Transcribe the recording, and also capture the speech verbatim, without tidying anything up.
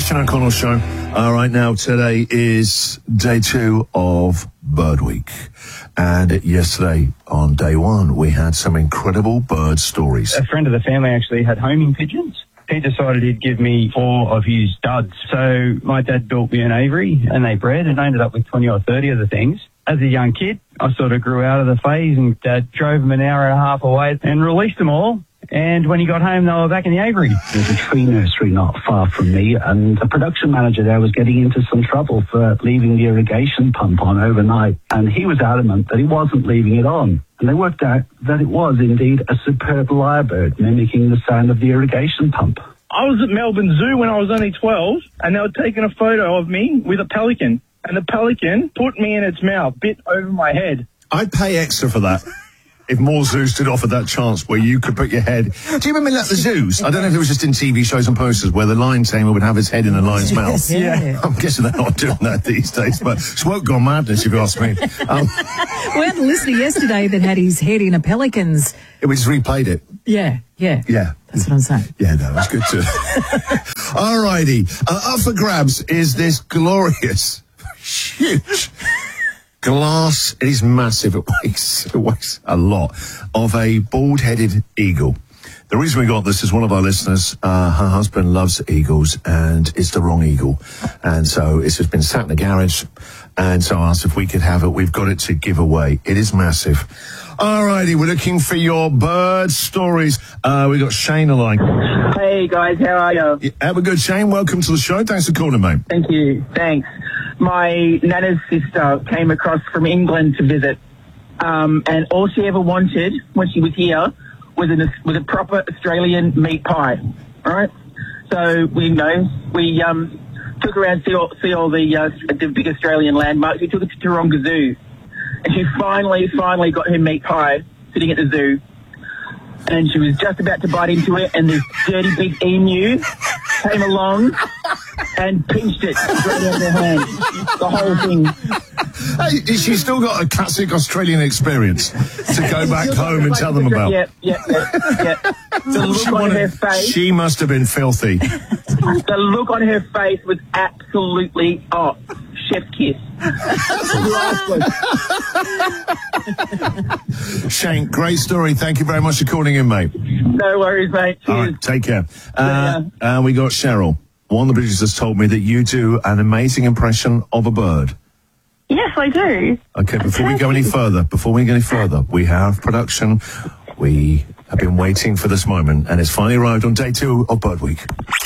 Christian O'Connell Show. Uh, right now, today is day two of Bird Week. And yesterday, on day one, we had some incredible bird stories. A friend of the family actually had homing pigeons. He decided he'd give me four of his duds. So my dad built me an aviary and they bred, and I ended up with twenty or thirty of the things. As a young kid, I sort of grew out of the phase, and Dad drove them an hour and a half away and released them all. And when he got home, they were back in the aviary. There's a tree nursery not far from me, and the production manager there was getting into some trouble for leaving the irrigation pump on overnight. And he was adamant that he wasn't leaving it on. And they worked out that it was indeed a superb lyrebird mimicking the sound of the irrigation pump. I was at Melbourne Zoo when I was only twelve, and they were taking a photo of me with a pelican. And the pelican put me in its mouth, bit over my head. I'd pay extra for that. If more zoos did offer that chance where you could put your head... Do you remember at the zoos? I don't know if it was just in T V shows and posters where the lion tamer would have his head in a lion's mouth. Yeah. I'm guessing they're not doing that these days, but it's woke gone madness, if you ask me. Um, We had a listener yesterday that had his head in a pelican's. we just replayed it. Yeah, yeah. Yeah. That's what I'm saying. Yeah, no, that's good too. All righty. Uh, up for grabs is this glorious, huge... glass. It is massive. It weighs, it weighs a lot. Of a bald-headed eagle. The reason we got this is one of our listeners, uh, her husband loves eagles, and it's the wrong eagle. And so it's just been sat in the garage, and so I asked if we could have it. We've got it to give away. It is massive. All righty, we're looking for your bird stories. Uh, we got Shane on the line. Hey guys, how are you? Yeah, we're good, Shane. Welcome to the show. Thanks for calling, mate. Thank you. Thanks. My nana's sister came across from England to visit, um, and all she ever wanted when she was here was a was a proper Australian meat pie. All right. So we you know we um, took her around to see all, see all the uh, the big Australian landmarks. We took her to Taronga Zoo, and she finally finally got her meat pie sitting at the zoo. And she was just about to bite into it, and this dirty big emu came along and pinched it straight out of her hand. The whole thing. Hey, she's still got a classic Australian experience to go back home and tell them about. Yeah, yeah, yeah, yeah. The look on her face. She must have been filthy. The look on her face was absolutely, oh, chef's kiss. Shane, great story. Thank you very much for calling in, mate. No worries, mate. Cheers. All right, take care. Uh, uh, we got Cheryl. One of the producers told me that you do an amazing impression of a bird. Yes, I do. Okay, before we go any further, before we go any further, we have production. We have been waiting for this moment, and it's finally arrived on day two of Bird Week.